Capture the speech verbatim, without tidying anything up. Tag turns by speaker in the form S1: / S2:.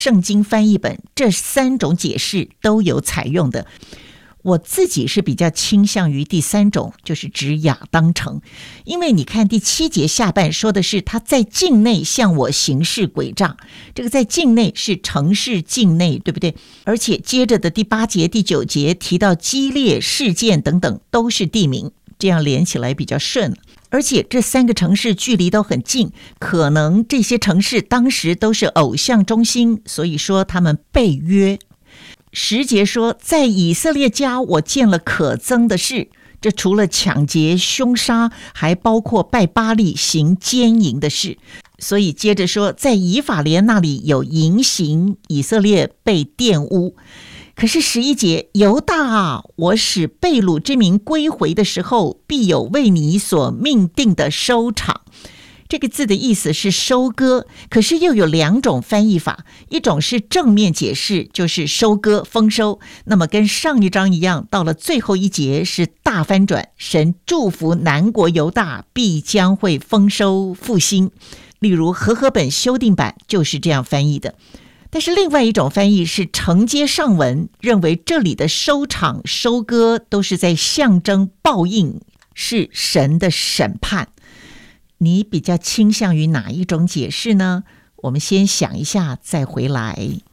S1: 圣经翻译本这三种解释都有采用的。我自己是比较倾向于第三种，就是指亚当城，因为你看第七节下半说的是他在境内向我行事诡诈，这个在境内是城市境内，对不对？而且接着的第八节、第九节提到激烈事件等等都是地名，这样连起来比较顺。而且这三个城市距离都很近，可能这些城市当时都是偶像中心，所以说他们被约。十节说，在以色列家我见了可憎的事，这除了抢劫凶杀，还包括拜巴力行奸淫的事。所以接着说，在以法莲那里有淫行，以色列被玷污。可是十一节，犹大啊，我使被掳之民归回的时候，必有为你所命定的收场。这个字的意思是收割，可是又有两种翻译法，一种是正面解释，就是收割丰收，那么跟上一章一样，到了最后一节是大翻转，神祝福南国犹大必将会丰收复兴。例如和合本修订版就是这样翻译的。但是另外一种翻译是承接上文，认为这里的收场收割都是在象征报应，是神的审判。你比较倾向于哪一种解释呢？我们先想一下再回来。